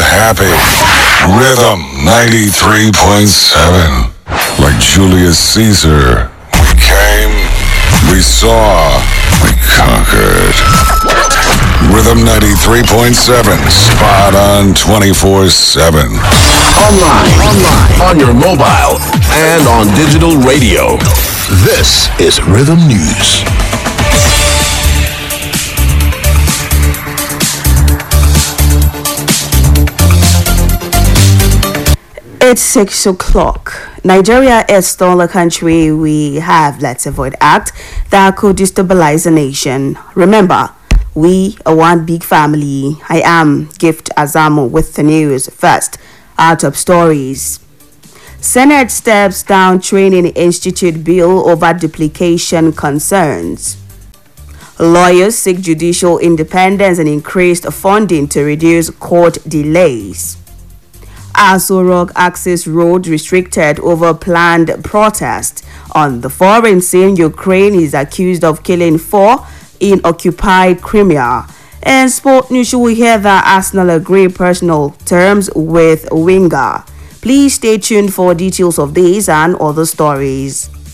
happy. Rhythm 93.7. Like Julius Caesar, we came, we saw, we conquered. Rhythm 93.7, spot on 24/7. Online, on your mobile, and on digital radio. This is Rhythm News. It's 6 o'clock. Nigeria is still a country we have Let's Avoid Act that could destabilize a nation. Remember, we are one big family. I am Gift Azamo with the news. First, our top stories. Senate steps down Training Institute bill over duplication concerns. Lawyers seek judicial independence and increased funding to reduce court delays. Aso Rock access road restricted over planned protest. On the foreign scene, Ukraine is accused of killing 4 in occupied Crimea. And sport news, you will hear that Arsenal agree personal terms with Wenger. Please stay tuned for details of these and other stories.